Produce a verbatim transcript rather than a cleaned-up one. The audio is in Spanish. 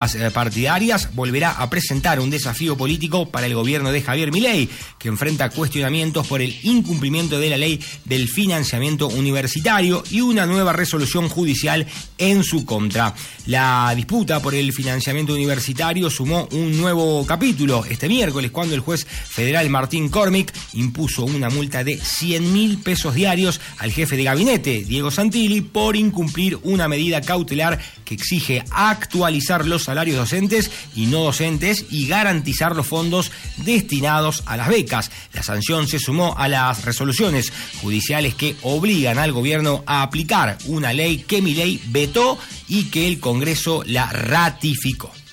partidarias volverá a presentar un desafío político para el gobierno de Javier Milei, que enfrenta cuestionamientos por el incumplimiento de la ley del financiamiento universitario y una nueva resolución judicial en su contra. La disputa por el financiamiento universitario sumó un nuevo capítulo este miércoles, cuando el juez federal Martín Cormick impuso una multa de cien mil pesos diarios al jefe de gabinete, Diego Santilli, por incumplir una medida cautelar que exige actualizar los salarios docentes y no docentes y garantizar los fondos destinados a las becas. La sanción se sumó a las resoluciones judiciales que obligan al gobierno a aplicar una ley que Milei vetó y que el Congreso la ratificó.